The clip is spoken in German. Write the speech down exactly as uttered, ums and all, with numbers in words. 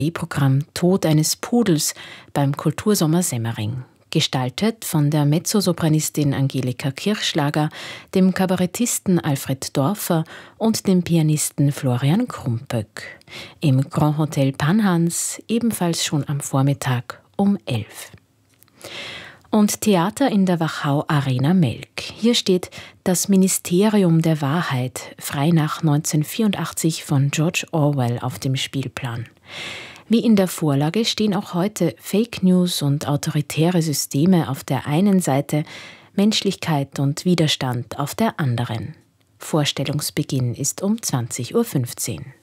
Programm Tod eines Pudels beim Kultursommer Semmering. Gestaltet von der Mezzosopranistin Angelika Kirchschlager, dem Kabarettisten Alfred Dorfer und dem Pianisten Florian Krumpöck. Im Grand Hotel Panhans, ebenfalls schon am Vormittag um elf. Und Theater in der Wachau Arena Melk. Hier steht Das Ministerium der Wahrheit, frei nach neunzehnhundertvierundachtzig von George Orwell auf dem Spielplan. Wie in der Vorlage stehen auch heute Fake News und autoritäre Systeme auf der einen Seite, Menschlichkeit und Widerstand auf der anderen. Vorstellungsbeginn ist um zwanzig Uhr fünfzehn.